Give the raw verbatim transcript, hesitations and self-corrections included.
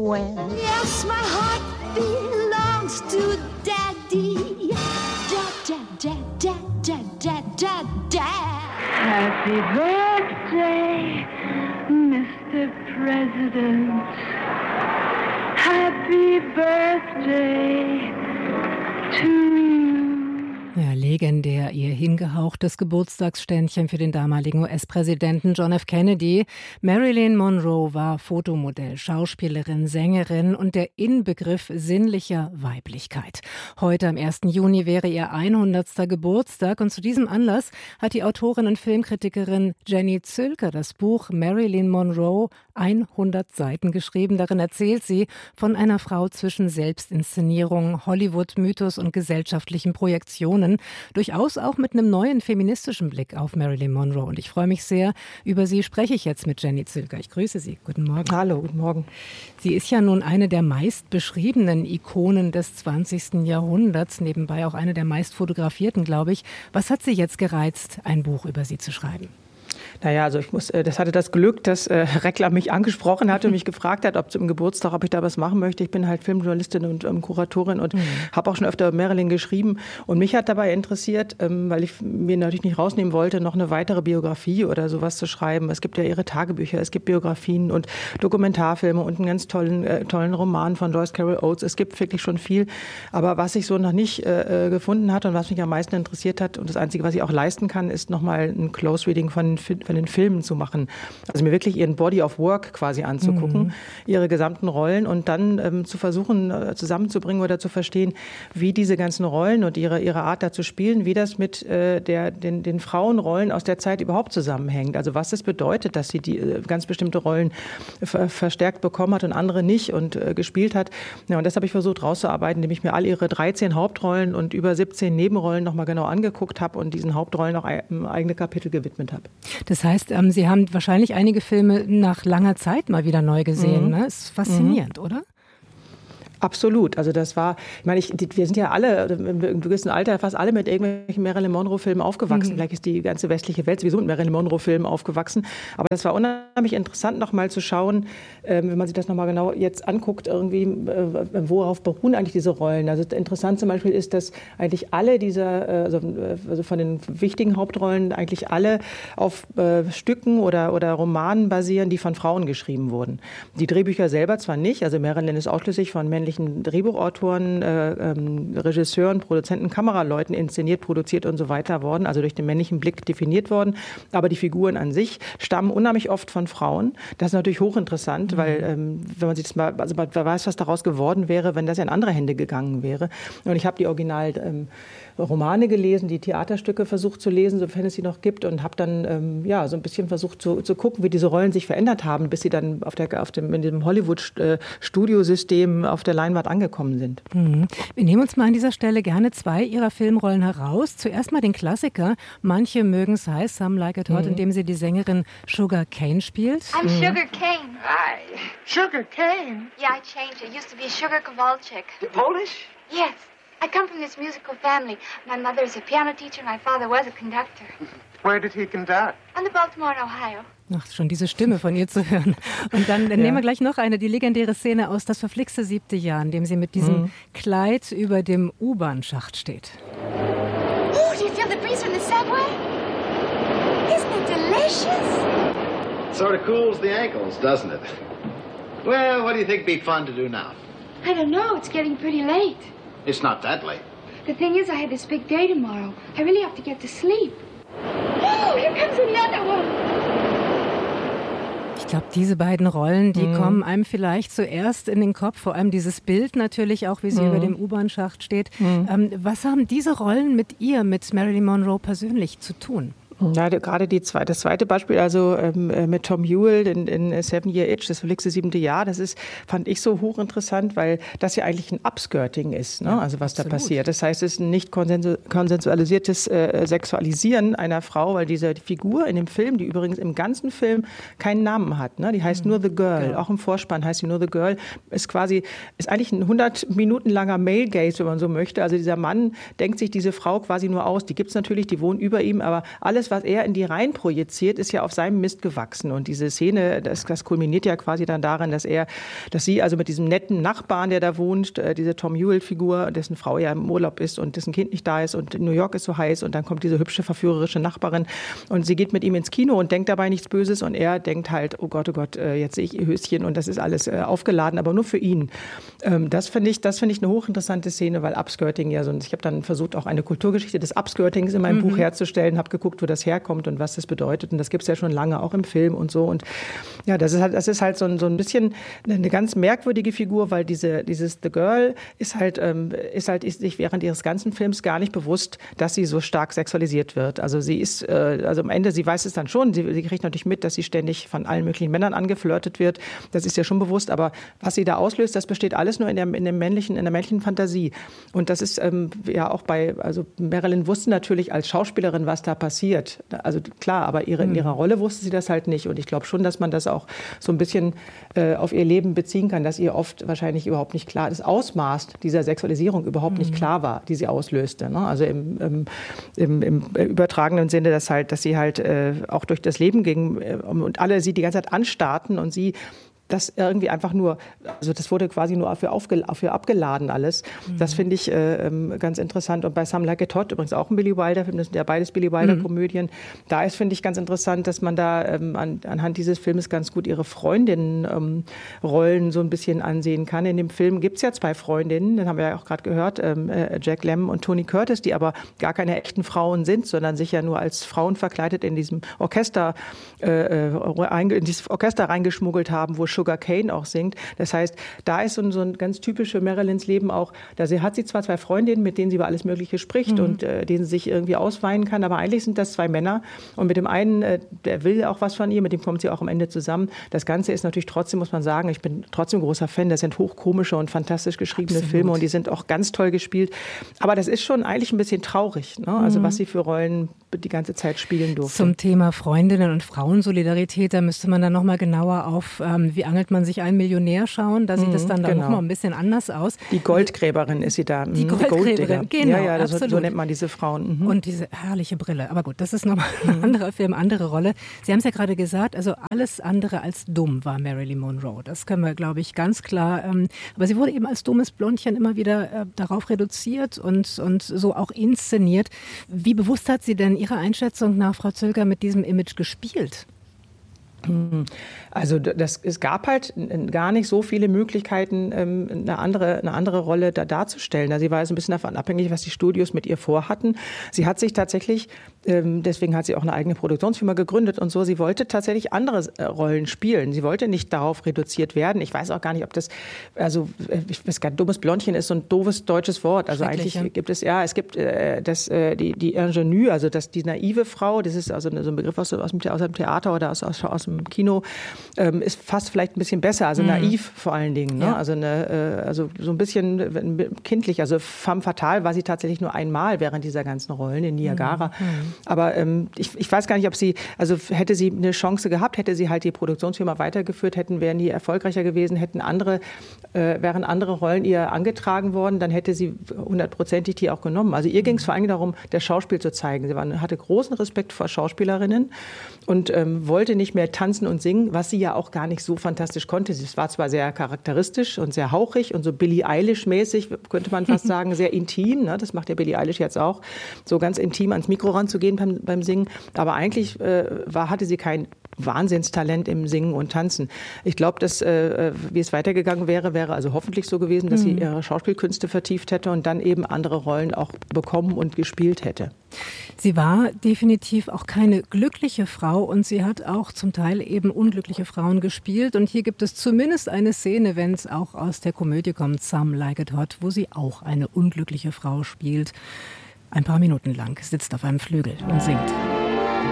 when. Yes, my heart belongs to Daddy. Dad, dad, dad, dad, dad, dad, dad. Happy birthday, Mister President. Happy birthday to you. Ja, legendär, ihr hingehauchtes Geburtstagsständchen für den damaligen U S-Präsidenten John F. Kennedy. Marilyn Monroe war Fotomodell, Schauspielerin, Sängerin und der Inbegriff sinnlicher Weiblichkeit. Heute am ersten Juni wäre ihr hundertster Geburtstag und zu diesem Anlass hat die Autorin und Filmkritikerin Jenny Zülker das Buch Marilyn Monroe hundert Seiten geschrieben. Darin erzählt sie von einer Frau zwischen Selbstinszenierung, Hollywood-Mythos und gesellschaftlichen Projektionen. Durchaus auch mit einem neuen feministischen Blick auf Marilyn Monroe. Und ich freue mich sehr, über sie spreche ich jetzt mit Jenny Zülker. Ich grüße Sie. Guten Morgen. Hallo, guten Morgen. Sie ist ja nun eine der meistbeschriebenen Ikonen des zwanzigsten Jahrhunderts, nebenbei auch eine der meist fotografierten, glaube ich. Was hat Sie jetzt gereizt, ein Buch über sie zu schreiben? Naja, also ich muss, das hatte das Glück, dass äh, Reklam mich angesprochen hat und mich gefragt hat, ob zum Geburtstag, ob ich da was machen möchte. Ich bin halt Filmjournalistin und ähm, Kuratorin und mhm. habe auch schon öfter Marilyn geschrieben. Und mich hat dabei interessiert, ähm, weil ich mir natürlich nicht rausnehmen wollte, noch eine weitere Biografie oder sowas zu schreiben. Es gibt ja ihre Tagebücher, es gibt Biografien und Dokumentarfilme und einen ganz tollen, äh, tollen Roman von Joyce Carol Oates. Es gibt wirklich schon viel. Aber was ich so noch nicht äh, gefunden hatte und was mich am meisten interessiert hat und das Einzige, was ich auch leisten kann, ist nochmal ein Close Reading von von den Filmen zu machen. Also mir wirklich ihren Body of Work quasi anzugucken, mhm. ihre gesamten Rollen und dann ähm, zu versuchen äh, zusammenzubringen oder zu verstehen, wie diese ganzen Rollen und ihre, ihre Art da zu spielen, wie das mit äh, der, den, den Frauenrollen aus der Zeit überhaupt zusammenhängt. Also was es bedeutet, dass sie die äh, ganz bestimmte Rollen ver- verstärkt bekommen hat und andere nicht und äh, gespielt hat. Ja, und das habe ich versucht rauszuarbeiten, indem ich mir all ihre dreizehn Hauptrollen und über siebzehn Nebenrollen nochmal genau angeguckt habe und diesen Hauptrollen auch ein, eigene Kapitel gewidmet habe. Das heißt, ähm, Sie haben wahrscheinlich einige Filme nach langer Zeit mal wieder neu gesehen. Mhm. Ne? Ist faszinierend, mhm. oder? Absolut. Also das war, ich meine, ich, wir sind ja alle im gewissen Alter fast alle mit irgendwelchen Marilyn Monroe-Filmen aufgewachsen. Mhm. Vielleicht ist die ganze westliche Welt sowieso mit Marilyn Monroe-Filmen aufgewachsen. Aber das war unheimlich interessant, noch mal zu schauen, äh, wenn man sich das noch mal genau jetzt anguckt, irgendwie, äh, worauf beruhen eigentlich diese Rollen. Also interessant zum Beispiel ist, dass eigentlich alle dieser, äh, also, also von den wichtigen Hauptrollen, eigentlich alle auf äh, Stücken oder, oder Romanen basieren, die von Frauen geschrieben wurden. Die Drehbücher selber zwar nicht, also Marilyn ist ausschließlich von männlichen Drehbuchautoren, äh, ähm, Regisseuren, Produzenten, Kameraleuten inszeniert, produziert und so weiter worden, also durch den männlichen Blick definiert worden. Aber die Figuren an sich stammen unheimlich oft von Frauen. Das ist natürlich hochinteressant, mhm. weil ähm, wenn man sich das mal, also man weiß, was daraus geworden wäre, wenn das in andere Hände gegangen wäre. Und ich habe die Original ähm, Romane gelesen, die Theaterstücke versucht zu lesen, sofern es sie noch gibt, und habe dann ähm, ja so ein bisschen versucht zu, zu gucken, wie diese Rollen sich verändert haben, bis sie dann auf der, auf dem, in dem Hollywood-Studiosystem auf der Leinwand angekommen sind. Mhm. Wir nehmen uns mal an dieser Stelle gerne zwei ihrer Filmrollen heraus. Zuerst mal den Klassiker, manche mögen es heiß, Some Like It Hot, mhm. in dem sie die Sängerin Sugar Cane spielt. I'm mhm. Sugar Cane. Hi. Sugar Cane? Yeah, I changed. I used to be Sugar Kowalczyk. You Polish? Yes. I come from this musical family. My mother is a piano teacher. My father was a conductor. Where did he conduct? On the Baltimore and Ohio. Ach, schon diese Stimme von ihr zu hören. Und dann, dann ja. nehmen wir gleich noch eine, die legendäre Szene aus Das verflixte siebte Jahr, in dem sie mit diesem mhm. Kleid über dem U-Bahn-Schacht steht. Oh, do you feel the breeze from the subway? Isn't it delicious? Sort of cools the ankles, doesn't it? Well, what do you think would be fun to do now? I don't know. It's getting pretty late. It's not that late. The thing is, I had this big day tomorrow. I really have to get to sleep. Oh, here comes another one. Ich glaube, diese beiden Rollen, die mhm. kommen einem vielleicht zuerst in den Kopf, vor allem dieses Bild natürlich auch, wie sie mhm. über dem U-Bahn-Schacht steht. Mhm. Ähm, was haben diese Rollen mit ihr, mit Marilyn Monroe persönlich zu tun? Ja, gerade die zwei, das zweite Beispiel, also ähm, mit Tom Ewell in, in Seven Year Itch, das verflixte siebte Jahr, das ist, fand ich so hochinteressant, weil das ja eigentlich ein Upskirting ist, ne? Ja, also was absolut. Da passiert. Das heißt, es ist ein nicht konsensu- konsensualisiertes äh, Sexualisieren einer Frau, weil diese die Figur in dem Film, die übrigens im ganzen Film keinen Namen hat, ne? Die heißt mhm. nur The Girl, ja. Auch im Vorspann heißt sie nur The Girl, ist quasi, ist eigentlich ein hundert Minuten langer Male Gaze, wenn man so möchte. Also dieser Mann denkt sich diese Frau quasi nur aus, die gibt's natürlich, die wohnt über ihm, aber alles, alles, was er in die rein projiziert, ist ja auf seinem Mist gewachsen. Und diese Szene, das, das kulminiert ja quasi dann darin, dass er, dass sie also mit diesem netten Nachbarn, der da wohnt, äh, diese Tom Hewitt-Figur, dessen Frau ja im Urlaub ist und dessen Kind nicht da ist und in New York ist so heiß und dann kommt diese hübsche, verführerische Nachbarin und sie geht mit ihm ins Kino und denkt dabei nichts Böses und er denkt halt, oh Gott, oh Gott, äh, jetzt sehe ich ihr Höschen und das ist alles äh, aufgeladen, aber nur für ihn. Ähm, das finde ich, das finde ich eine hochinteressante Szene, weil Upskirting ja so, ich habe dann versucht, auch eine Kulturgeschichte des Upskirtings in meinem mhm. Buch herzustellen, habe geguckt, wo das herkommt und was das bedeutet. Und das gibt es ja schon lange, auch im Film und so. Und ja, das ist halt, das ist halt so ein, so ein bisschen eine ganz merkwürdige Figur, weil diese, dieses The Girl ist halt, ähm, ist halt ist sich während ihres ganzen Films gar nicht bewusst, dass sie so stark sexualisiert wird. Also sie ist, äh, also am Ende, sie weiß es dann schon, sie, sie kriegt natürlich mit, dass sie ständig von allen möglichen Männern angeflirtet wird. Das ist ja schon bewusst, aber was sie da auslöst, das besteht alles nur in der, in dem männlichen, in der männlichen Fantasie. Und das ist ähm, ja auch bei, also Marilyn wusste natürlich als Schauspielerin, was da passiert. Also klar, aber ihre, in ihrer Rolle wusste sie das halt nicht. Und ich glaube schon, dass man das auch so ein bisschen äh, auf ihr Leben beziehen kann, dass ihr oft wahrscheinlich überhaupt nicht klar, das Ausmaß dieser Sexualisierung überhaupt mhm. nicht klar war, die sie auslöste. Ne? Also im, im, im, im übertragenen Sinne, dass halt, dass sie halt äh, auch durch das Leben ging äh, und alle sie die ganze Zeit anstarrten und sie das irgendwie einfach nur, also das wurde quasi nur für, aufge, für abgeladen alles. Mhm. Das finde ich äh, ganz interessant. Und bei Some Like It Hot, übrigens auch ein Billy Wilder-Film, das sind ja beides Billy Wilder-Komödien, mhm. da ist, finde ich, ganz interessant, dass man da ähm, an, anhand dieses Filmes ganz gut ihre Freundinnen-Rollen ähm, so ein bisschen ansehen kann. In dem Film gibt es ja zwei Freundinnen, das haben wir ja auch gerade gehört, ähm, äh, Jack Lemmon und Tony Curtis, die aber gar keine echten Frauen sind, sondern sich ja nur als Frauen verkleidet in diesem Orchester, äh, in dieses Orchester reingeschmuggelt haben, wo Sugar Cane auch singt. Das heißt, da ist so ein, so ein ganz typisches Marilyns Leben auch, da sie, hat sie zwar zwei Freundinnen, mit denen sie über alles Mögliche spricht mhm. und äh, denen sie sich irgendwie ausweinen kann, aber eigentlich sind das zwei Männer und mit dem einen, äh, der will auch was von ihr, mit dem kommt sie auch am Ende zusammen. Das Ganze ist natürlich trotzdem, muss man sagen, ich bin trotzdem großer Fan, das sind hochkomische und fantastisch geschriebene Absolut. Filme und die sind auch ganz toll gespielt. Aber das ist schon eigentlich ein bisschen traurig, ne? Also mhm. was sie für Rollen die ganze Zeit spielen durfte. Zum Thema Freundinnen und Frauensolidarität, da müsste man dann noch mal genauer auf, ähm, wie angelt man sich einen Millionär schauen, da sieht es dann, dann genau. noch mal ein bisschen anders aus. Die Goldgräberin ist sie da. Die Goldgräberin, genau, ja, ja, das, absolut. So nennt man diese Frauen. Mhm. Und diese herrliche Brille. Aber gut, das ist nochmal ein anderer Film, andere Rolle. Sie haben es ja gerade gesagt, also alles andere als dumm war Marilyn Monroe. Das können wir, glaube ich, ganz klar. Ähm, aber sie wurde eben als dummes Blondchen immer wieder äh, darauf reduziert und, und so auch inszeniert. Wie bewusst hat sie denn Ihrer Einschätzung nach, Frau Zülker, mit diesem Image gespielt? Also das, es gab halt gar nicht so viele Möglichkeiten, eine andere, eine andere Rolle da darzustellen. Also sie war so ein bisschen davon abhängig, was die Studios mit ihr vorhatten. Sie hat sich tatsächlich, deswegen hat sie auch eine eigene Produktionsfirma gegründet und so, sie wollte tatsächlich andere Rollen spielen. Sie wollte nicht darauf reduziert werden. Ich weiß auch gar nicht, ob das, also ich weiß gar nicht, dummes Blondchen ist so ein doofes deutsches Wort. Also eigentlich gibt es, ja, es gibt das, die, die Ingenue, also das, die naive Frau, das ist also so ein Begriff aus, aus, dem, aus dem Theater oder aus, aus, aus dem Kino, ähm, ist fast vielleicht ein bisschen besser, also mhm. naiv vor allen Dingen, ne? Ja. Also, eine, äh, also so ein bisschen kindlich, also femme fatale war sie tatsächlich nur einmal während dieser ganzen Rollen in Niagara, mhm. aber ähm, ich, ich weiß gar nicht, ob sie, also hätte sie eine Chance gehabt, hätte sie halt die Produktionsfirma weitergeführt, hätten, wären die erfolgreicher gewesen, hätten andere, äh, wären andere Rollen ihr angetragen worden, dann hätte sie hundertprozentig die auch genommen. Also ihr mhm. ging es vor allem darum, das Schauspiel zu zeigen. Sie war, hatte großen Respekt vor Schauspielerinnen und ähm, wollte nicht mehr tanzen und singen, was sie ja auch gar nicht so fantastisch konnte. Es war zwar sehr charakteristisch und sehr hauchig und so Billie Eilish-mäßig, könnte man fast sagen, sehr intim. Ne? Das macht ja Billie Eilish jetzt auch, so ganz intim ans Mikro ranzugehen beim, beim Singen. Aber eigentlich äh, war, hatte sie kein Wahnsinnstalent im Singen und Tanzen. Ich glaube, dass, äh, wie es weitergegangen wäre, wäre also hoffentlich so gewesen, dass mhm. sie ihre Schauspielkünste vertieft hätte und dann eben andere Rollen auch bekommen und gespielt hätte. Sie war definitiv auch keine glückliche Frau und sie hat auch zum Teil eben unglückliche Frauen gespielt. Und hier gibt es zumindest eine Szene, wenn es auch aus der Komödie kommt, Some Like It Hot, wo sie auch eine unglückliche Frau spielt. Ein paar Minuten lang sitzt auf einem Flügel und singt.